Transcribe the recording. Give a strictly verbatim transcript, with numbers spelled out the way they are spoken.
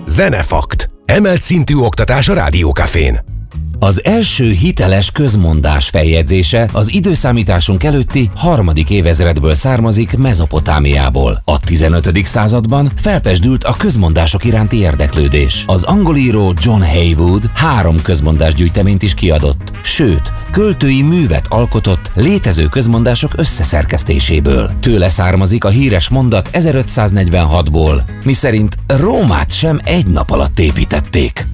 Zenefakt. Emelt szintű oktatás a Rádiókafén. Az első hiteles közmondás feljegyzése az időszámításunk előtti harmadik évezredből származik Mezopotámiából. A tizenötödik században felpezsdült a közmondások iránti érdeklődés. Az angol író John Heywood három közmondásgyűjteményt is kiadott, sőt, költői művet alkotott létező közmondások összeszerkesztéséből. Tőle származik a híres mondat ezerötszáznegyvenhatból, miszerint Rómát sem egy nap alatt építették.